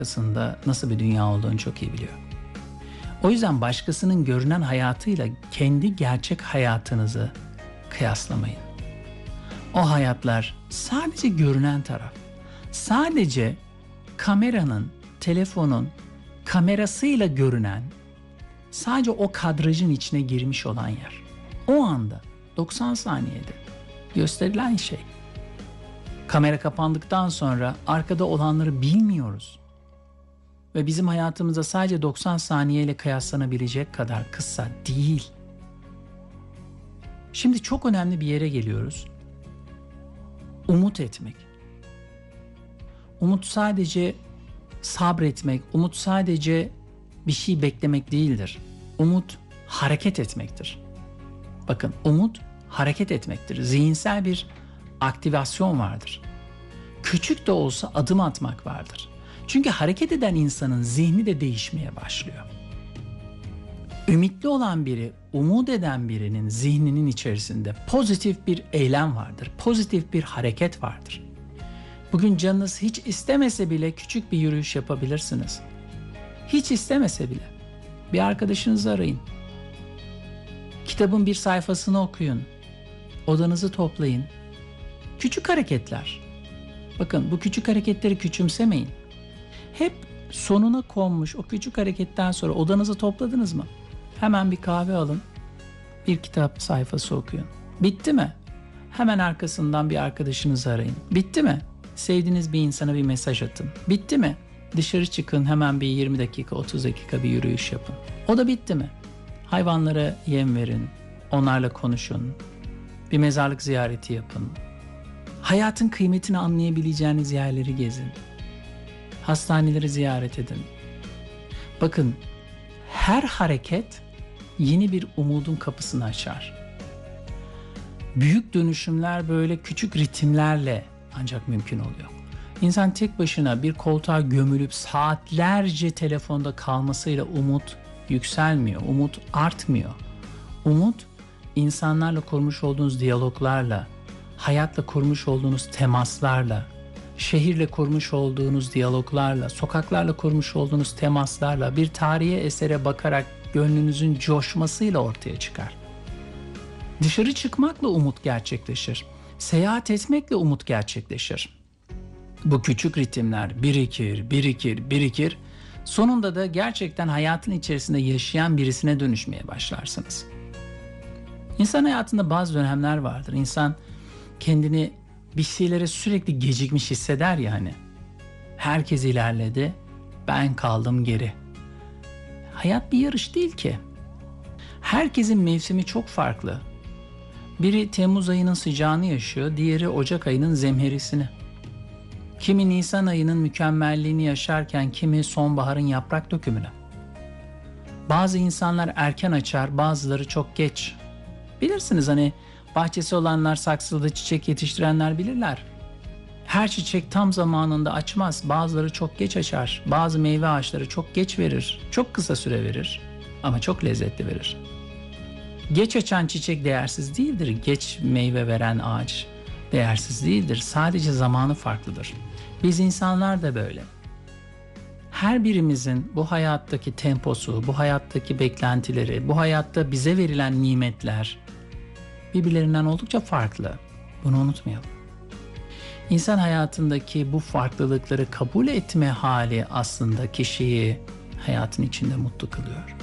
arkasında nasıl bir dünya olduğunu çok iyi biliyor. O yüzden başkasının görünen hayatıyla kendi gerçek hayatınızı kıyaslamayın. O hayatlar sadece görünen taraf. Sadece kameranın, telefonun kamerasıyla görünen, sadece o kadrajın içine girmiş olan yer. O anda 90 saniyede gösterilen şey. Kamera kapandıktan sonra arkada olanları bilmiyoruz. Ve bizim hayatımızda sadece 90 saniyeyle kıyaslanabilecek kadar kısa değil. Şimdi çok önemli bir yere geliyoruz. Umut etmek. Umut sadece sabretmek, umut sadece bir şey beklemek değildir. Umut hareket etmektir. Bakın, umut hareket etmektir. Zihinsel bir aktivasyon vardır. Küçük de olsa adım atmak vardır. Çünkü hareket eden insanın zihni de değişmeye başlıyor. Ümitli olan biri, umut eden birinin zihninin içerisinde pozitif bir eylem vardır. Pozitif bir hareket vardır. Bugün canınız hiç istemese bile küçük bir yürüyüş yapabilirsiniz. Hiç istemese bile. Bir arkadaşınızı arayın. Kitabın bir sayfasını okuyun. Odanızı toplayın. Küçük hareketler. Bakın, bu küçük hareketleri küçümsemeyin. Hep sonuna konmuş o küçük hareketten sonra odanızı topladınız mı? Hemen bir kahve alın. Bir kitap sayfası okuyun. Bitti mi? Hemen arkasından bir arkadaşınızı arayın. Bitti mi? Sevdiğiniz bir insana bir mesaj atın. Bitti mi? Dışarı çıkın, hemen bir 20 dakika, 30 dakika bir yürüyüş yapın. O da bitti mi? Hayvanlara yem verin. Onlarla konuşun. Bir mezarlık ziyareti yapın. Hayatın kıymetini anlayabileceğiniz yerleri gezin. Hastaneleri ziyaret edin. Bakın, her hareket yeni bir umudun kapısını açar. Büyük dönüşümler böyle küçük ritimlerle ancak mümkün oluyor. İnsan tek başına bir koltuğa gömülüp saatlerce telefonda kalmasıyla umut yükselmiyor, umut artmıyor. Umut, insanlarla kurmuş olduğunuz diyaloglarla, hayatla kurmuş olduğunuz temaslarla, şehirle kurmuş olduğunuz diyaloglarla, sokaklarla kurmuş olduğunuz temaslarla, bir tarihi esere bakarak gönlünüzün coşmasıyla ortaya çıkar. Dışarı çıkmakla umut gerçekleşir. Seyahat etmekle umut gerçekleşir. Bu küçük ritimler birikir. Sonunda da gerçekten hayatın içerisinde yaşayan birisine dönüşmeye başlarsınız. İnsan hayatında bazı dönemler vardır. İnsan kendini bir şeylere sürekli gecikmiş hisseder ya hani. Herkes ilerledi, ben kaldım geri. Hayat bir yarış değil ki. Herkesin mevsimi çok farklı. Biri Temmuz ayının sıcağını yaşıyor, diğeri Ocak ayının zemherisini. Kimi Nisan ayının mükemmelliğini yaşarken kimi sonbaharın yaprak dökümünü. Bazı insanlar erken açar, bazıları çok geç. Bilirsiniz hani, bahçesi olanlar, saksıda çiçek yetiştirenler bilirler. Her çiçek tam zamanında açmaz. Bazıları çok geç açar. Bazı meyve ağaçları çok geç verir. Çok kısa süre verir ama çok lezzetli verir. Geç açan çiçek değersiz değildir. Geç meyve veren ağaç değersiz değildir. Sadece zamanı farklıdır. Biz insanlar da böyle. Her birimizin bu hayattaki temposu, bu hayattaki beklentileri, bu hayatta bize verilen nimetler birbirlerinden oldukça farklı. Bunu unutmayalım. İnsan hayatındaki bu farklılıkları kabul etme hali aslında kişiyi hayatın içinde mutlu kılıyor.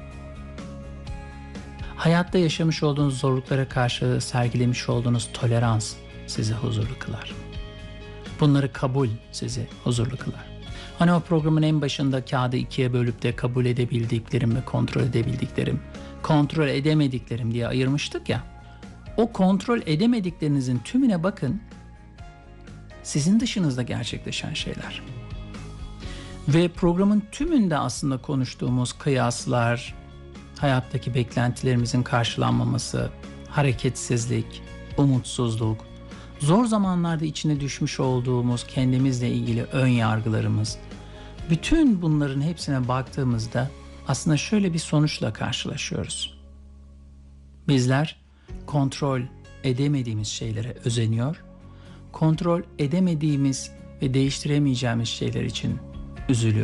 Hayatta yaşamış olduğunuz zorluklara karşı sergilemiş olduğunuz tolerans sizi huzurlu kılar. Bunları kabul sizi huzurlu kılar. Hani o programın en başında kağıdı ikiye bölüp de kabul edebildiklerim ve kontrol edebildiklerim, kontrol edemediklerim diye ayırmıştık ya. O kontrol edemediklerinizin tümüne bakın. Sizin dışınızda gerçekleşen şeyler. Ve programın tümünde aslında konuştuğumuz kıyaslar, hayattaki beklentilerimizin karşılanmaması, hareketsizlik, umutsuzluk, zor zamanlarda içine düşmüş olduğumuz kendimizle ilgili ön yargılarımız, bütün bunların hepsine baktığımızda aslında şöyle bir sonuçla karşılaşıyoruz. Bizler kontrol edemediğimiz şeylere özeniyor, kontrol edemediğimiz ve değiştiremeyeceğimiz şeyler için üzülüyorum.